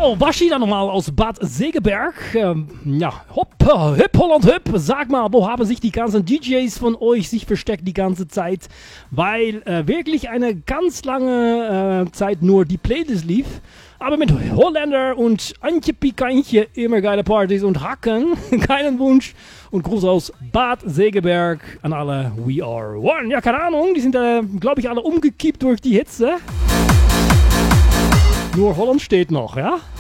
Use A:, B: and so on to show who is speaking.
A: So, Waschi dann nochmal aus Bad Segeberg. Hip Holland Hip. Sag mal, wo haben sich die ganzen DJs von euch sich versteckt die ganze Zeit? Weil wirklich eine ganz lange Zeit nur die Playlist lief. Aber mit Holländer und Antje Pikantje immer geile Partys und Hacken. Keinen Wunsch. Und Gruß aus Bad Segeberg an alle We Are One. Ja, keine Ahnung, die sind glaube ich alle umgekippt durch die Hitze. Nur Holland steht noch, ja?